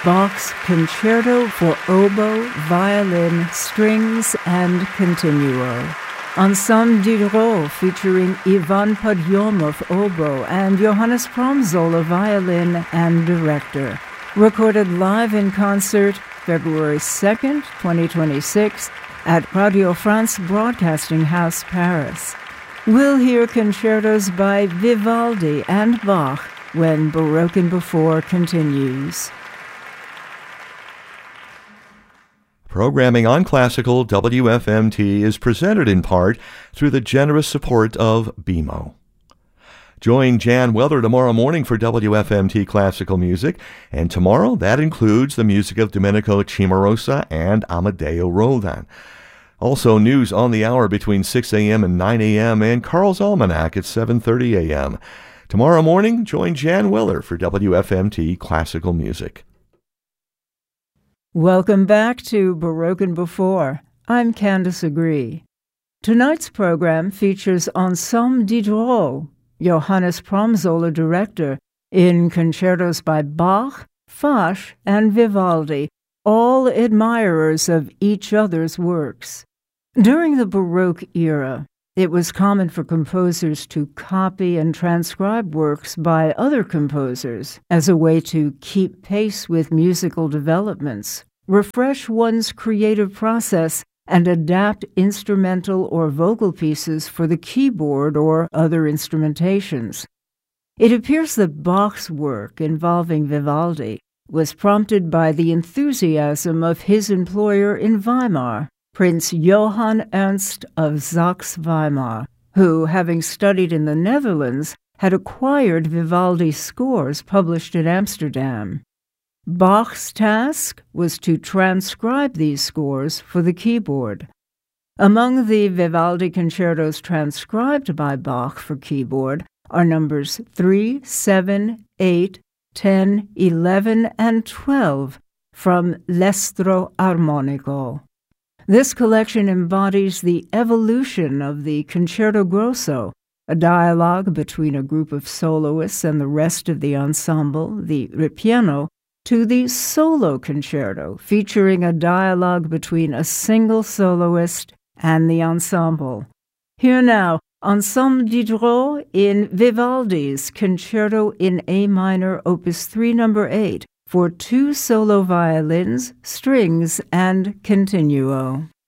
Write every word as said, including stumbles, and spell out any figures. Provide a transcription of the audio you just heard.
Bach's Concerto for Oboe, Violin, Strings, and Continuo. Ensemble Diderot featuring Ivan Podyomov, oboe, and Johannes Promzola, violin and director. Recorded live in concert February second, twenty twenty-six, at Radio France Broadcasting House, Paris. We'll hear concertos by Vivaldi and Bach when Baroque Before continues. Programming on Classical W F M T is presented in part through the generous support of B M O. Join Jan Weller tomorrow morning for W F M T Classical Music, and tomorrow that includes the music of Domenico Cimarosa and Amedeo Roldan. Also, news on the hour between six a.m. and nine a.m. and Carl's Almanac at seven thirty a.m. Tomorrow morning, join Jan Weller for W F M T Classical Music. Welcome back to Baroque Before. I'm Candace Agree. Tonight's program features Ensemble Diderot, Johannes Promzola director, in concertos by Bach, Fasch, and Vivaldi, all admirers of each other's works. During the Baroque era, it was common for composers to copy and transcribe works by other composers as a way to keep pace with musical developments, refresh one's creative process, and adapt instrumental or vocal pieces for the keyboard or other instrumentations. It appears that Bach's work involving Vivaldi was prompted by the enthusiasm of his employer in Weimar, Prince Johann Ernst of Saxe-Weimar, who, having studied in the Netherlands, had acquired Vivaldi's scores published in Amsterdam. Bach's task was to transcribe these scores for the keyboard. Among the Vivaldi concertos transcribed by Bach for keyboard are numbers three, seven, eight, ten, eleven, and twelve from L'Estro Armonico. This collection embodies the evolution of the Concerto Grosso, a dialogue between a group of soloists and the rest of the ensemble, the ripieno, to the solo concerto, featuring a dialogue between a single soloist and the ensemble. Here now, Ensemble Diderot in Vivaldi's Concerto in A minor, Opus three, number eight, for two solo violins, strings, and continuo.